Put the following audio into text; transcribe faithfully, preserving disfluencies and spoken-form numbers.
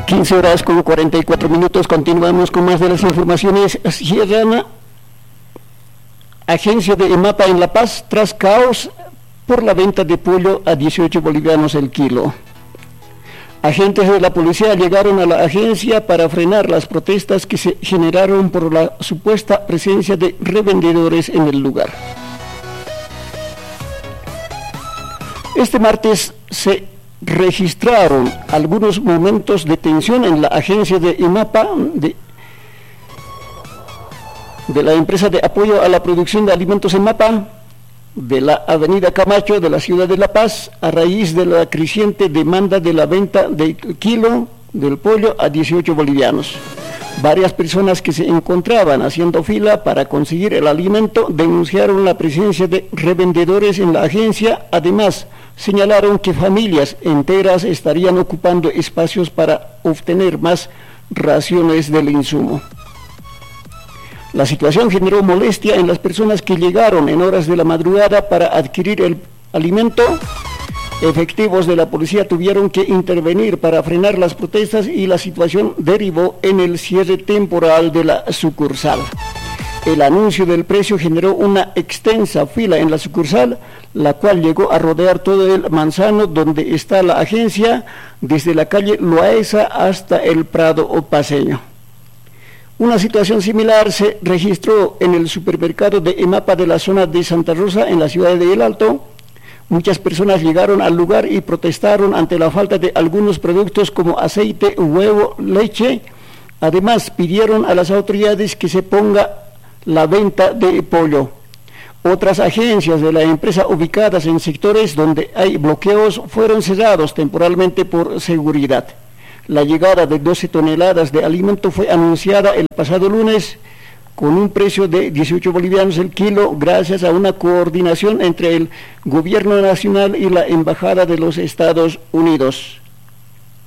quince horas con cuarenta y cuatro minutos, continuamos con más de las informaciones. Cierran agencia de EMAPA en La Paz tras caos por la venta de pollo a dieciocho bolivianos el kilo. Agentes de la policía llegaron a la agencia para frenar las protestas que se generaron por la supuesta presencia de revendedores en el lugar. Este martes se registraron algunos momentos de tensión en la agencia de EMAPA de, de la empresa de apoyo a la producción de alimentos EMAPA de la avenida Camacho de la ciudad de La Paz, a raíz de la creciente demanda de la venta del kilo del pollo a dieciocho bolivianos. Varias personas que se encontraban haciendo fila para conseguir el alimento denunciaron la presencia de revendedores en la agencia. Además, señalaron que familias enteras estarían ocupando espacios para obtener más raciones del insumo. La situación generó molestia en las personas que llegaron en horas de la madrugada para adquirir el alimento. Efectivos de la policía tuvieron que intervenir para frenar las protestas y la situación derivó en el cierre temporal de la sucursal. El anuncio del precio generó una extensa fila en la sucursal, la cual llegó a rodear todo el Manzano donde está la agencia, desde la calle Loaesa hasta el Prado o Paseño. Una situación similar se registró en el supermercado de EMAPA de la zona de Santa Rosa, en la ciudad de El Alto. Muchas personas llegaron al lugar y protestaron ante la falta de algunos productos como aceite, huevo, leche. Además, pidieron a las autoridades que se ponga la venta de pollo. Otras agencias de la empresa ubicadas en sectores donde hay bloqueos fueron cerrados temporalmente por seguridad. La llegada de doce toneladas de alimento fue anunciada el pasado lunes con un precio de dieciocho bolivianos el kilo, gracias a una coordinación entre el gobierno nacional y la embajada de los Estados Unidos.